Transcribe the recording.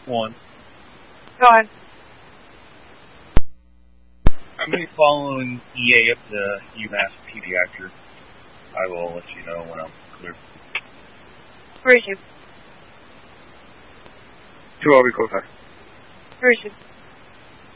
1. Go on. I'm going to be following EA up to UMass Pediatric. I will let you know when I'm clear. Where is you? 2 I'll be close. Where is you?